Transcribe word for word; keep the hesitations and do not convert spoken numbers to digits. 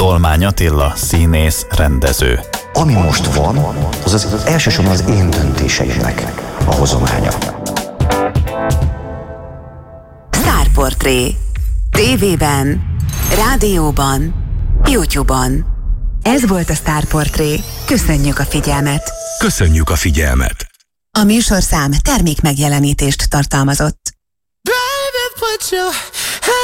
Tolmány Attila, színész, rendező. Ami most van, az az elsősorban az én döntéseimnek a hozománya. Sztárportré. tévében, rádióban, YouTube-on. Ez volt a Sztárportré. Köszönjük a figyelmet! Köszönjük a figyelmet! A műsorszám termék megjelenítést tartalmazott. Baby, put your